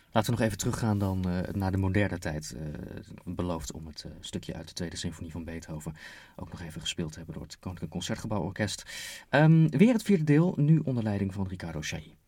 Laten we nog even teruggaan dan naar de moderne tijd. Beloofd om het stukje uit de Tweede Symfonie van Beethoven ook nog even gespeeld te hebben door het Koninklijk Concertgebouworkest. Weer het vierde deel, nu onder leiding van Riccardo Chailly.